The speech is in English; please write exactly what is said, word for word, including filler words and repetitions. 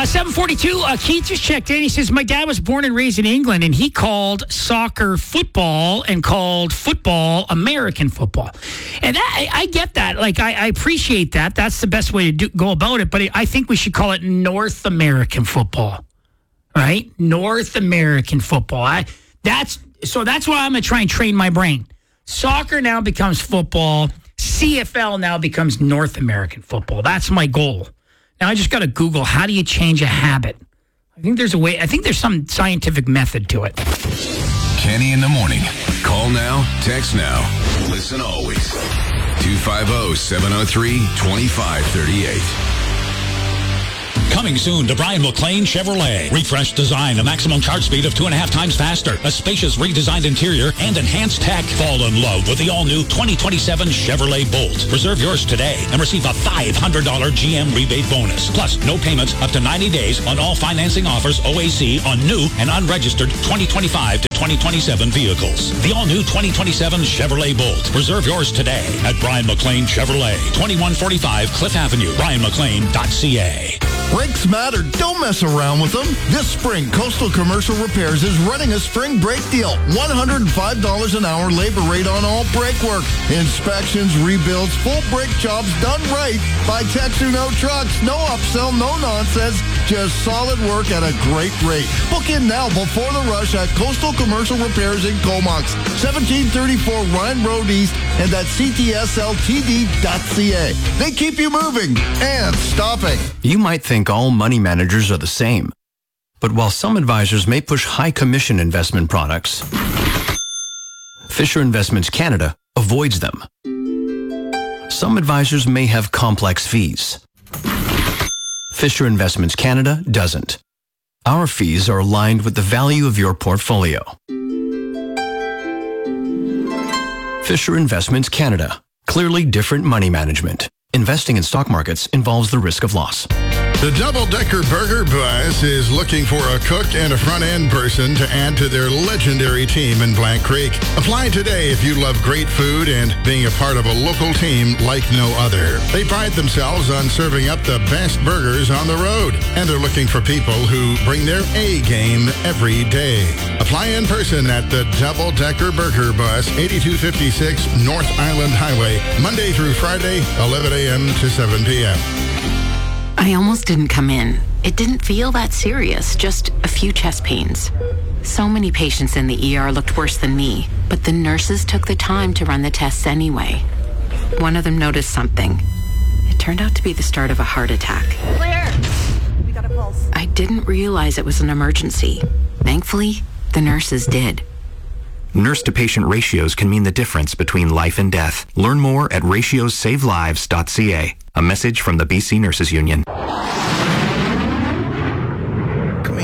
Uh, seven forty-two, uh, Keith just checked in. He says, my dad was born and raised in England, and he called soccer football and called football American football. And that, I, I get that. Like, I, I appreciate that. That's the best way to do, go about it. But I think we should call it North American football, right? North American football. I, that's So that's why I'm going to try and train my brain. Soccer now becomes football. C F L now becomes North American football. That's my goal. Now I just got to Google, how do you change a habit? I think there's a way. I think there's some scientific method to it. Kenny in the morning. Call now, text now, listen always. two five zero, seven zero three, two five three eight. Coming soon to Brian McLean Chevrolet. Refreshed design, a maximum charge speed of two and a half times faster, a spacious redesigned interior, and enhanced tech. Fall in love with the all-new twenty twenty-seven Chevrolet Bolt. Reserve yours today and receive a five hundred dollars G M rebate bonus. Plus, no payments up to ninety days on all financing offers O A C on new and unregistered twenty twenty-five to twenty twenty-seven vehicles. The all-new twenty twenty-seven Chevrolet Bolt. Reserve yours today at Brian McLean Chevrolet, twenty-one forty-five Cliff Avenue, brian mclean dot c a. Brakes matter. Don't mess around with them. This spring, Coastal Commercial Repairs is running a spring brake deal. one hundred five dollars an hour labor rate on all brake work. Inspections, rebuilds, full brake jobs done right by Tex or No Trucks. No upsell, no nonsense. Just solid work at a great rate. Book in now before the rush at Coastal Commercial Repairs in Comox. seventeen thirty-four Ryan Road East and at c t s l t d dot c a. They keep you moving and stopping. You might think all money managers are the same. But while some advisors may push high commission investment products, Fisher Investments Canada avoids them. Some advisors may have complex fees. Fisher Investments Canada doesn't. Our fees are aligned with the value of your portfolio. Fisher Investments Canada. Clearly different money management. Investing in stock markets involves the risk of loss. The Double Decker Burger Bus is looking for a cook and a front-end person to add to their legendary team in Blank Creek. Apply today if you love great food and being a part of a local team like no other. They pride themselves on serving up the best burgers on the road, and they're looking for people who bring their A game every day. Apply in person at the Double Decker Burger Bus, eighty-two fifty-six North Island Highway, Monday through Friday, eleven a.m. to seven p.m. I almost didn't come in. It didn't feel that serious, just a few chest pains. So many patients in the E R looked worse than me, but the nurses took the time to run the tests anyway. One of them noticed something. It turned out to be the start of a heart attack. Claire, we got a pulse. I didn't realize it was an emergency. Thankfully, the nurses did. Nurse-to-patient ratios can mean the difference between life and death. Learn more at ratios save lives dot c a. A message from the B C Nurses Union.